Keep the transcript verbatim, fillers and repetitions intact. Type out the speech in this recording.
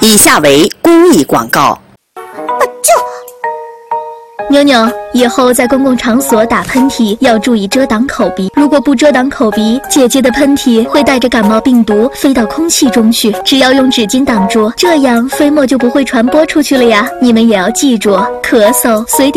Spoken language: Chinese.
以下为公益广告。 妞妞，以后在公共场所打喷嚏要注意遮挡口鼻，如果不遮挡口鼻，姐姐的喷嚏会带着感冒病毒飞到空气中去。只要用纸巾挡住，这样飞沫就不会传播出去了呀。你们也要记住，咳嗽随